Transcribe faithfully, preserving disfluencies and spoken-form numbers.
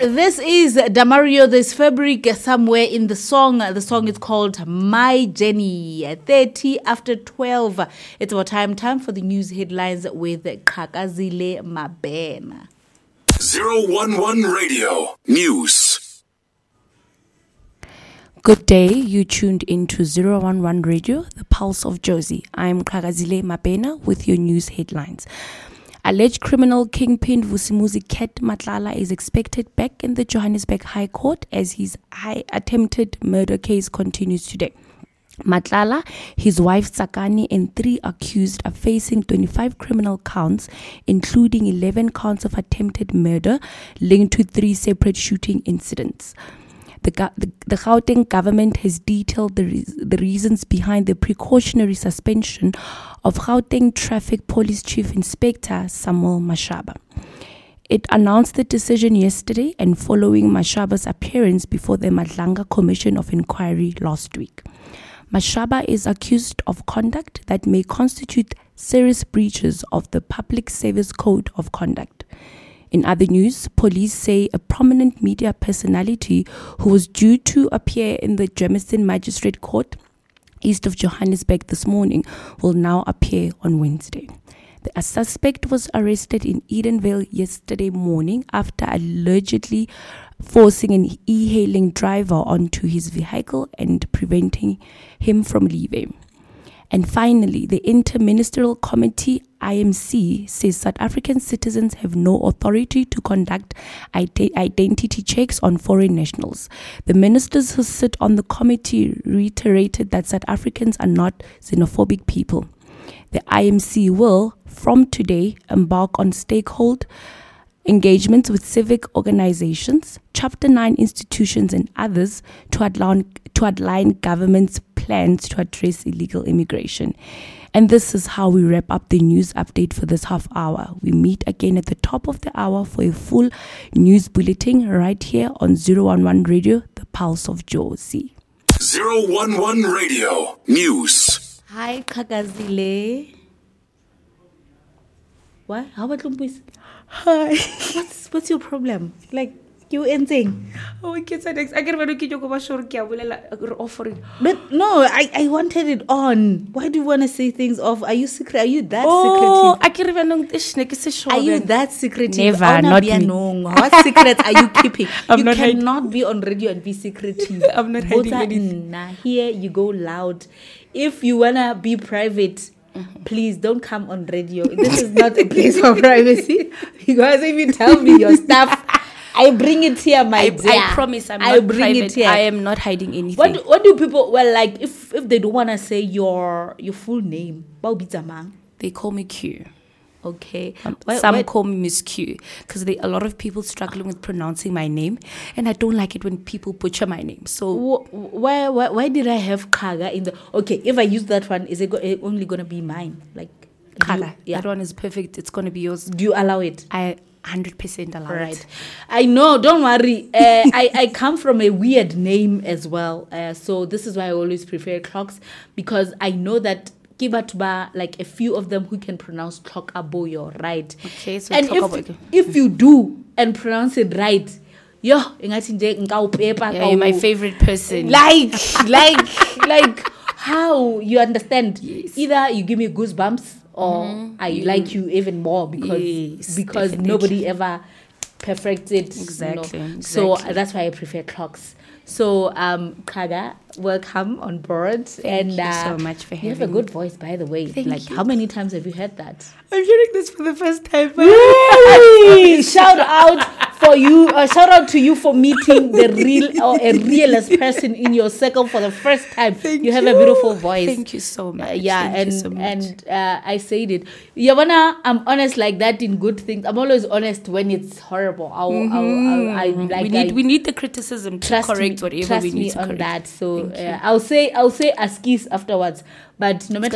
This is Damario. There's fabric somewhere in the song. The song is called My Jenny. thirty after twelve. It's about time. Time for the news headlines with Kakazile Mabena. zero one one Radio News. Good day. You tuned into zero one one Radio, the pulse of Jozi. I'm Kakazile Mabena with your news headlines. Alleged criminal kingpin Vusimuzi Ket Matlala is expected back in the Johannesburg High Court as his high attempted murder case continues today. Matlala, his wife Tsakani, and three accused are facing twenty-five criminal counts, including eleven counts of attempted murder linked to three separate shooting incidents. The, the, the Gauteng government has detailed the, re- the reasons behind the precautionary suspension of Gauteng Traffic Police Chief Inspector Samuel Mashaba. It announced the decision yesterday and following Mashaba's appearance before the Madlanga Commission of Inquiry last week. Mashaba is accused of conduct that may constitute serious breaches of the Public Service Code of Conduct. In other news, police say a prominent media personality who was due to appear in the Germiston Magistrate Court east of Johannesburg this morning will now appear on Wednesday. The suspect was arrested in Edenvale yesterday morning after allegedly forcing an e-hailing driver onto his vehicle and preventing him from leaving. And finally, the Interministerial Committee, I M C, says South African citizens have no authority to conduct ide- identity checks on foreign nationals. The ministers who sit on the committee reiterated that South Africans are not xenophobic people. The I M C will, from today, embark on stakeholder engagements with civic organizations, Chapter nine institutions and others to outline, to outline government's plans to address illegal immigration. And this is how we wrap up the news update for this half hour. We meet again at the top of the hour for a full news bulletin right here on zero one one Radio, the pulse of Jozi. zero one one Radio News. Hi, Kakazile. What? How about Lumpis? Hi. What's what's your problem? Like you ending? Oh, kids are next. I get ready to go sure offering. But no, I, I wanted it on. Why do you want to say things off? Are you secret? Are you that oh, secretive? I can't even this is Are you that secretive? Never, oh, not me. What secrets are you keeping? I'm you not cannot hiding. Be on radio and be secretive. I'm not hiding anything. Nah, here you go loud. If you wanna be private, mm-hmm. please don't come on radio. This is not a place for privacy. Because if you tell me your stuff, I bring it here, my I, dear. I promise I'm I not bring private. It here. I am not hiding anything. What do, what do people, well, like, if if they don't want to say your your full name, they call me Q. Okay. Um, why, some why? call me Miss Q because there are a lot of people struggling with pronouncing my name, and I don't like it when people butcher my name. So why why why did I have Kaga in the? Okay, if I use that one, is it go, only gonna be mine? Like Kaga, you, yeah. That one is perfect. It's gonna be yours. Do you allow it? I. one hundred percent allowed. Right. I know, don't worry. Uh, I, I come from a weird name as well. Uh, so this is why I always prefer clocks, because I know that Kibatuba, like a few of them who can pronounce clock aboyo, right? Okay, so and if, if you do and pronounce it right, yo, yeah, you're my favorite person. Like, like, like how you understand? Yes. Either you give me goosebumps, or mm-hmm. I you, like you even more because yes, because definitely. Nobody ever perfects it. Exactly, you know? exactly. So uh, that's why I prefer clocks. So um, Kaga, welcome on board. Thank and you uh, so much for having me. You have a good voice, by the way. Thank like you. How many times have you heard that? I'm hearing this for the first time. Really? Shout out for you. Uh, shout out to you for meeting the real or a realist person in your circle for the first time. Thank you have you. a beautiful voice. Thank you so much. Uh, yeah, Thank and you so much. and uh, I said it. Yawana, I'm honest like that in good things. I'm always honest when it's horrible. I'll, mm-hmm. I'll, I'll, I like. We need I, we need the criticism to trust correct me, whatever trust we need me to on correct. that. So Thank uh, I'll say I'll say askis afterwards. But no matter